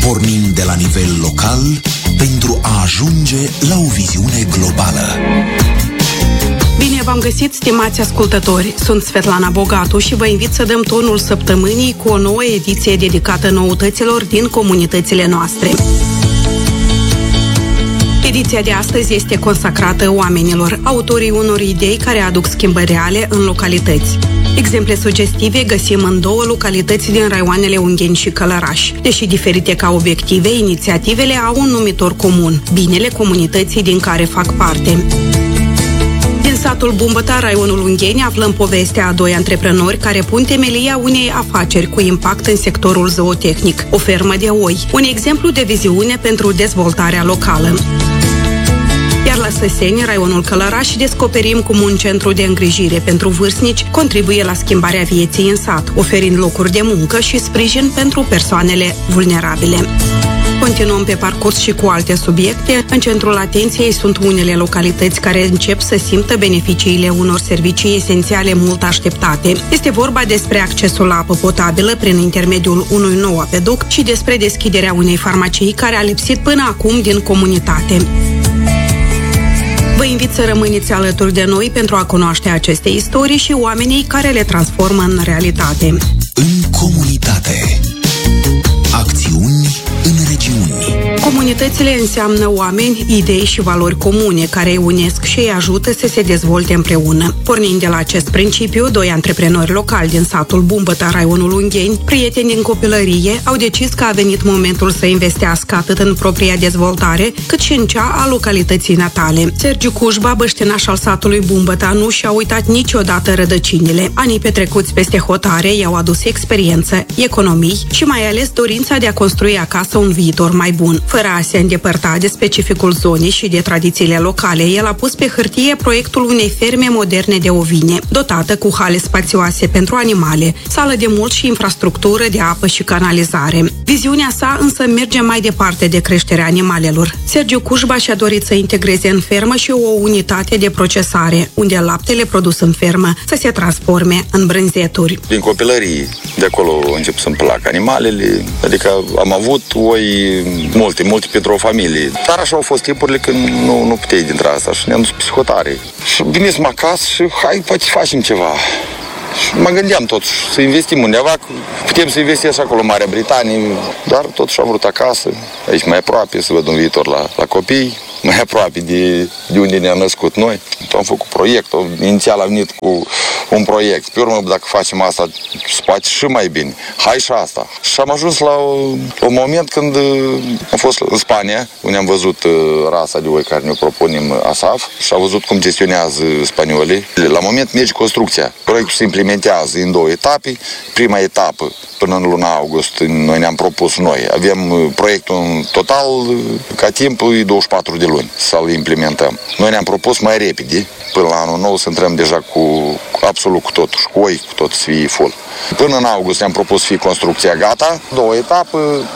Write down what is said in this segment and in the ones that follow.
pornind de la nivel local pentru a ajunge la o viziune globală. Bine v-am găsit, stimați ascultători! Sunt Svetlana Bogatu și vă invit să dăm tonul săptămânii cu o nouă ediție dedicată noutăților din comunitățile noastre. Ediția de astăzi este consacrată oamenilor, autorii unor idei care aduc schimbări reale în localități. Exemple sugestive găsim în două localități din raioanele Ungheni și Călăraș. Deși diferite ca obiective, inițiativele au un numitor comun: binele comunității din care fac parte. Din satul Bumbăta, raionul Ungheni, aflăm povestea a doi antreprenori care pun temelia unei afaceri cu impact în sectorul zootehnic, o fermă de oi, un exemplu de viziune pentru dezvoltarea locală. Iar la Săseni, raionul Călăraș, descoperim cum un centru de îngrijire pentru vârstnici contribuie la schimbarea vieții în sat, oferind locuri de muncă și sprijin pentru persoanele vulnerabile. Continuăm pe parcurs și cu alte subiecte. În centrul atenției sunt unele localități care încep să simtă beneficiile unor servicii esențiale mult așteptate. Este vorba despre accesul la apă potabilă prin intermediul unui nou apeduct și despre deschiderea unei farmacii care a lipsit până acum din comunitate. Vă invit să rămâneți alături de noi pentru a cunoaște aceste istorii și oamenii care le transformă în realitate. În comunitate. Acțiuni în regiuni. Comunitățile înseamnă oameni, idei și valori comune care îi unesc și îi ajută să se dezvolte împreună. Pornind de la acest principiu, doi antreprenori locali din satul Bumbăta, raionul Ungheni, prieteni din copilărie, au decis că a venit momentul să investească atât în propria dezvoltare, cât și în cea a localității natale. Sergiu Cușba, băștinaș al satului Bumbăta, nu și-a uitat niciodată rădăcinile. Anii petrecuți peste hotare i-au adus experiență, economii și mai ales dorința de a construi acasă un viitor mai bun. Fără a se îndepărta de specificul zonei și de tradițiile locale, el a pus pe hârtie proiectul unei ferme moderne de ovine, dotată cu hale spațioase pentru animale, sală de mult și infrastructură de apă și canalizare. Viziunea sa însă merge mai departe de creșterea animalelor. Sergiu Cușba și-a dorit să integreze în fermă și o unitate de procesare, unde laptele produs în fermă să se transforme în brânzeturi. Din copilărie, de acolo încep să-mi plac animalele, adică am avut oi multe pentru o familie. Dar așa au fost timpurile când nu puteai dintre asta și ne-am dus psihotare. Și venisem acasă și hai, poate facem ceva. Și mă gândeam totuși să investim undeva, putem să investim și acolo în Marea Britanie, dar totuși am vrut acasă, aici mai aproape, să văd un viitor la copii, mai aproape de unde ne-am născut noi. Am făcut proiectul, inițial am venit cu un proiect. Pe urmă, dacă facem asta, se poate și mai bine. Hai și asta. Și am ajuns la un moment când am fost în Spania, unde am văzut rasa de oi care ne propunem ASAF și am văzut cum gestionează spaniolii. La moment merge construcția. Proiectul se implementează în două etape. Prima etapă, până în luna august, noi ne-am propus noi. Avem proiectul în total, ca timp, 24 de luni să-l implementăm. Noi ne-am propus mai repede, până la anul nou, să intrăm deja absolut cu totul, cu oi, cu tot să fie full. Până în august ne-am propus să fie construcția gata, două etape,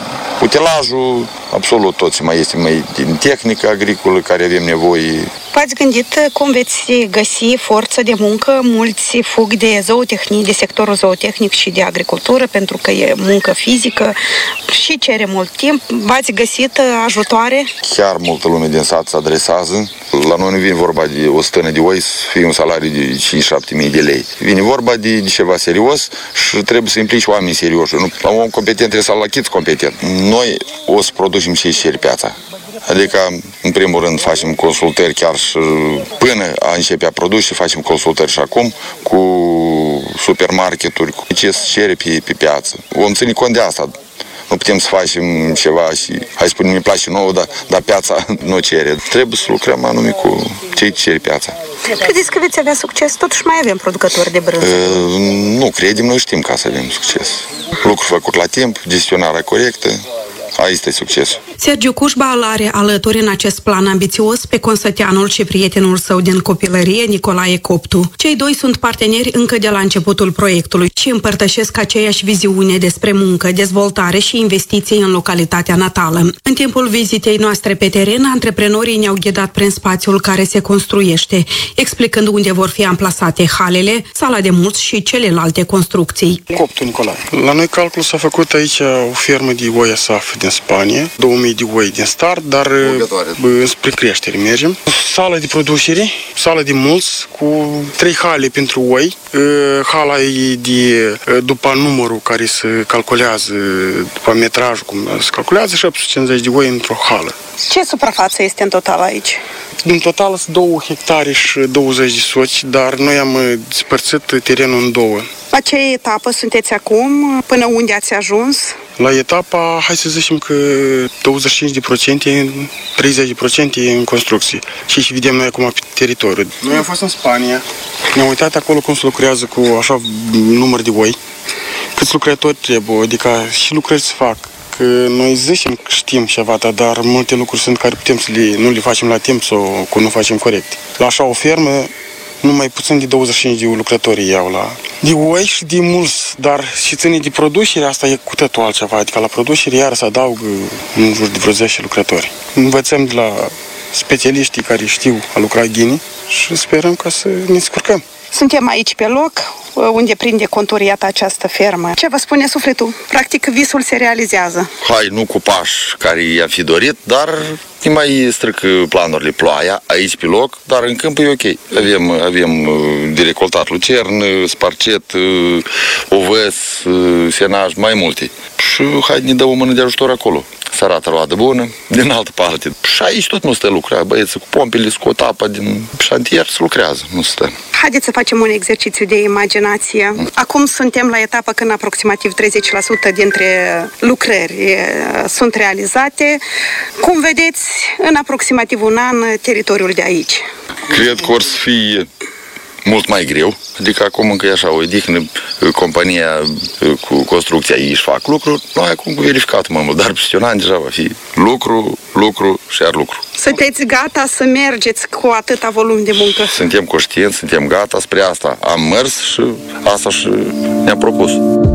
utilajul, absolut tot ce mai este mai din tehnică agricolă care avem nevoie. V-ați gândit cum veți găsi forță de muncă? Mulți fug de zootehnie, de sectorul zootehnic și de agricultură, pentru că e muncă fizică și cere mult timp. V-ați găsit ajutoare? Chiar multă lume din sat se adresează. La noi nu vine vorba de o stână de oi să fie un salariu de 5-7 mii de lei. Vine vorba de ceva serios și trebuie să implici oameni serioși. La un om competent trebuie să-l achiți competent. Noi o să producem și ceri piața. Adică, în primul rând, facem consultări chiar și până a începe a produce și facem consultări și acum cu supermarketuri, cu ce se cere pe piață. Vom ține cont de asta. Nu putem să facem ceva și, hai să spunem, îmi place nouă, dar piața nu cere. Trebuie să lucrăm anume cu cei ce cere piața. Credeți că veți avea succes? Totuși mai avem producători de brânză. Nu credem, noi știm ca să avem succes. Lucruri făcut la timp, gestionarea corectă. Aici este succesul. Sergiu Cușba îl are alături în acest plan ambițios pe consăteanul și prietenul său din copilărie, Nicolae Coptu. Cei doi sunt parteneri încă de la începutul proiectului și împărtășesc aceeași viziune despre muncă, dezvoltare și investiții în localitatea natală. În timpul vizitei noastre pe teren, antreprenorii ne-au ghidat prin spațiul care se construiește, explicând unde vor fi amplasate halele, sala de mulți și celelalte construcții. Coptu Nicolae. La noi calculul s-a făcut aici o fermă de oi ASAF din Spania, 2000 de oi din start, dar spre creștere mergem. Sală de producere, sală de mulți, cu 3 hale pentru oi. Hala e după numărul care se calculează, după metrajul cum se calculează, 750 de oi într-o hală. Ce suprafață este în total aici? În total sunt 2 hectare și 20 de soci, dar noi am despărțit terenul în 2. La ce etapă sunteți acum? Până unde ați ajuns? La etapa, hai să zicem că 25%, 30% e în construcție. Și vedem noi acum pe teritoriu. Noi am fost în Spania, ne-am uitat acolo cum se lucrează cu așa număr de oi, câți lucrători trebuie, adică și lucrări se fac. Că noi zicem că știm ceva, dar multe lucruri sunt care putem să nu le facem la timp sau că nu facem corect. La așa o fermă, numai puțin de 25 de lucrători iau de oi și de mulți, dar și ține de producere, asta e cu totul altceva. Adică la producere iar se adaugă în jur de vreo 10 lucrători. Învățăm de la specialiștii care știu a lucra ghinii și sperăm ca să ne descurcăm. Suntem aici pe loc, unde prinde contur, iată, această fermă. Ce vă spune sufletul? Practic, visul se realizează. Hai, nu cu pași care i-am fi dorit, dar ne mai strică planurile ploaia aici pe loc, dar în câmp e ok. Avem de recoltat lucern, sparcet, ovăs, senaj, mai multe. Și hai, ne dă o mână de ajutor acolo. Să arată roadă bună, din altă parte. Și aici tot nu stă lucra, băieții cu pompele, scot apa din șantier, se lucrează, nu stă. Haideți să facem un exercițiu de imaginație. Acum suntem la etapa când aproximativ 30% dintre lucrări sunt realizate. Cum vedeți în aproximativ un an teritoriul de aici? Cred că or să fie mult mai greu. Adică acum încă e așa o odihnă, compania cu construcția ei își fac lucru, noi acum cu verificat mai mult, dar peste un an deja va fi lucru și iar lucru. Sunteți gata să mergeți cu atâta volum de muncă? Suntem conștienți, suntem gata, spre asta am mers și asta și ne-am propus.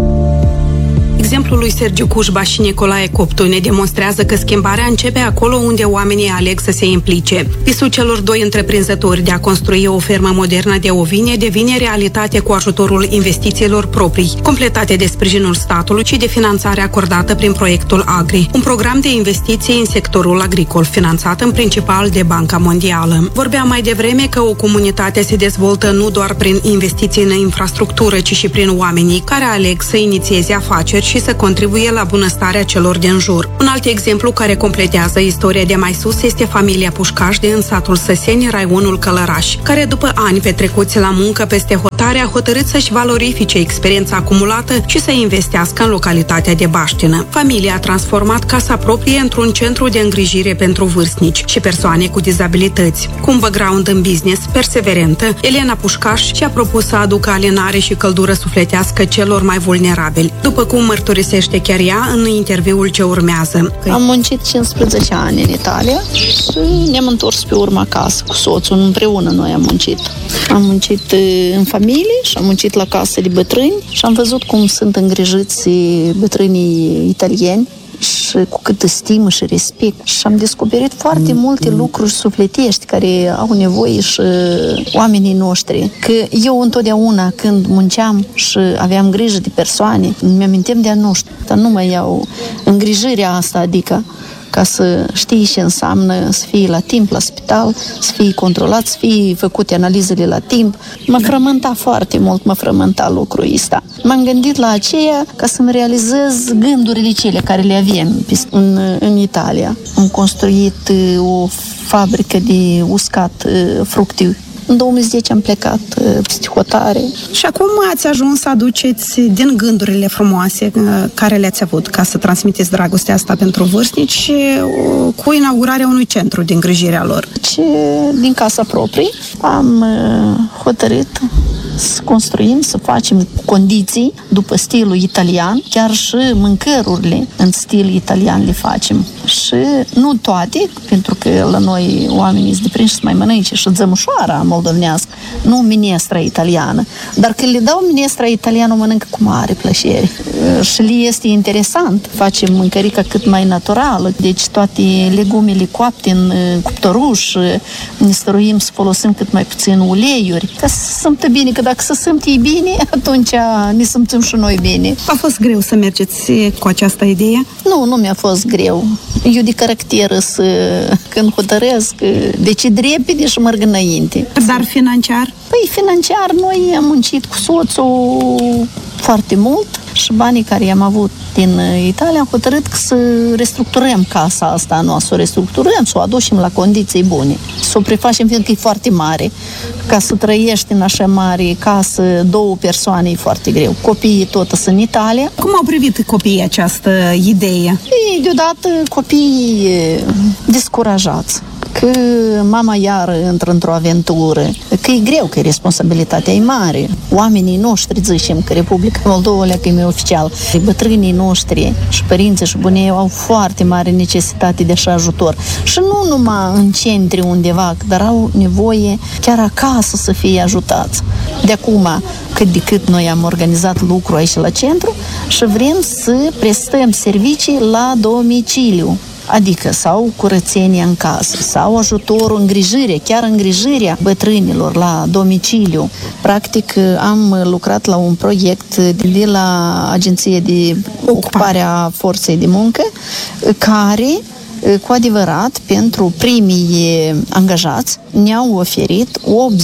Exemplul lui Sergiu Cușba și Nicolae Coptu ne demonstrează că schimbarea începe acolo unde oamenii aleg să se implice. Visul celor 2 întreprinzători de a construi o fermă modernă de ovine devine realitate cu ajutorul investițiilor proprii, completate de sprijinul statului și de finanțare acordată prin proiectul Agri, un program de investiții în sectorul agricol, finanțat în principal de Banca Mondială. Vorbeam mai devreme că o comunitate se dezvoltă nu doar prin investiții în infrastructură, ci și prin oamenii care aleg să inițieze afaceri și să contribuie la bunăstarea celor din jur. Un alt exemplu care completează istoria de mai sus este familia Pușcaș din satul Săseni, raionul Călăraș, care după ani petrecuți la muncă peste hotare a hotărât să-și valorifice experiența acumulată și să investească în localitatea de Baștină. Familia a transformat casa proprie într-un centru de îngrijire pentru vârstnici și persoane cu dizabilități. Cu un background în business perseverentă, Elena Pușcaș și-a propus să aducă alinare și căldură sufletească celor mai vulnerabili, după cum mărturisește chiar ea în interviul ce urmează. Am muncit 15 ani în Italia și ne-am întors pe urmă acasă cu soțul. Împreună noi am muncit. Am muncit în familie și am muncit la casă de bătrâni și am văzut cum sunt îngrijiți bătrânii italieni și cu câtă stimă și respect. Și am descoperit foarte multe lucruri sufletești care au nevoie și oamenii noștri. Că eu întotdeauna când munceam și aveam grijă de persoane, mi-aminteam de a noștri, dar nu mai iau îngrijirea asta, adică ca să știi ce înseamnă să fii la timp la spital, să fii controlat, să fii făcute analizele la timp. Mă frământa foarte mult, lucrul ăsta. M-am gândit la aceea ca să-mi realizez gândurile cele care le avem în Italia. Am construit o fabrică de uscat fructe. În 2010 am plecat peste hotare. Și acum ați ajuns să aduceți din gândurile frumoase care le-ați avut ca să transmiteți dragostea asta pentru vârstnici și cu inaugurarea unui centru de îngrijire a lor. Și din casa proprie am hotărât să construim, să facem condiții după stilul italian, chiar și mâncărurile în stil italian le facem. Și nu toate, pentru că la noi oamenii sunt deprinși să mai mănânce și zămușoara moldovenească, nu minestra italiană. Dar când le dau minestra italiană, o mănâncă cu mare plăcere. și li este interesant. Facem mâncărica cât mai naturală, deci toate legumele coapte în cuptoruș, ne stăruim să folosim cât mai puțin uleiuri, ca să se simtă bine, că dacă se simte bine, atunci ne simțim și noi bine. A fost greu să mergeți cu această idee? Nu mi-a fost greu. Eu de caracter când hotărăsc, decid repede și merg înainte. Dar financiar? Păi financiar noi am muncit cu soțul foarte mult și banii care i-am avut din Italia am hotărât să restructurăm casa asta, nu să o restructurăm, să o aducem la condiții bune, să o prefacem, fiindcă e foarte mare. Ca să trăiești în așa mare casă, 2 persoane, e foarte greu. Copiii tot sunt în Italia. Cum au privit copiii această idee? Ei, deodată copiii descurajați, că mama iar intră într-o aventură, că e greu, că responsabilitatea e mare. Oamenii noștri, zicem, că Republica Moldova, că e oficial, bătrânii noștri și părinții și bunii au foarte mare necesitate de așa ajutor. Și nu numai în centri undeva, dar au nevoie chiar acasă să fie ajutați. De acum, cât de cât noi am organizat lucru aici la centru și vrem să prestăm servicii la domiciliu. Adică sau curățenia în casă, sau ajutorul, îngrijire, chiar îngrijirea bătrânilor la domiciliu. Practic am lucrat la un proiect de la Agenția de Ocupare a Forței de Muncă, care cu adevărat, pentru primii angajați ne-au oferit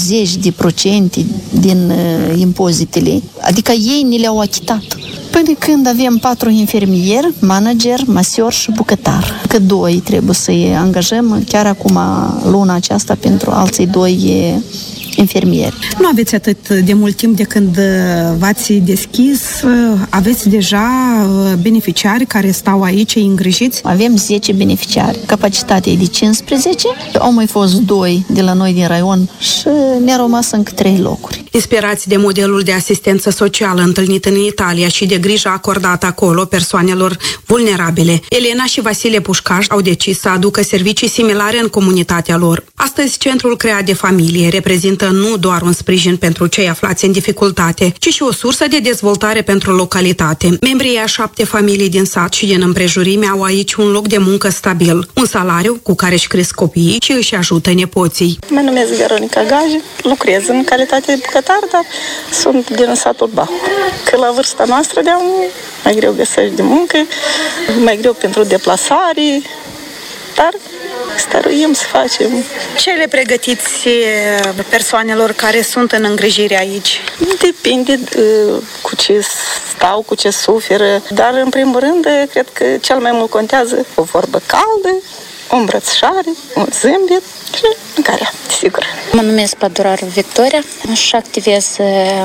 80% din impozitele, adică ei ne le-au achitat. Până când avem 4 infirmieri, manager, masior și bucătar. Că 2 trebuie să-i angajăm chiar acum luna aceasta pentru alții 2 infirmieri. Nu aveți atât de mult timp de când v-ați deschis, aveți deja beneficiari care stau aici îngrijiți? Avem 10 beneficiari. Capacitatea e de 15, au mai fost 2 de la noi din raion și ne-a rămas încă 3 locuri. Inspirați de modelul de asistență socială întâlnit în Italia și de grija acordată acolo persoanelor vulnerabile, Elena și Vasile Pușcaș au decis să aducă servicii similare în comunitatea lor. Astăzi, Centrul Creat de Familie reprezintă nu doar un sprijin pentru cei aflați în dificultate, ci și o sursă de dezvoltare pentru localitate. Membrii a 7 familii din sat și din împrejurime au aici un loc de muncă stabil, un salariu cu care își cresc copiii și își ajută nepoții. Mă numesc Veronica Gaji, lucrez în calitate de bucătar, dar sunt din satul Bahu. Că la vârsta noastră mai greu găsești de muncă, mai greu pentru deplasare, dar stăruim să facem. Ce le pregătiți persoanelor care sunt în îngrijire aici? Depinde cu ce stau, cu ce suferă, dar în primul rând cred că cel mai mult contează o vorbă caldă, o îmbrățișare, un zâmbet și mâncarea, sigur. Mă numesc Păduraru Victoria și activez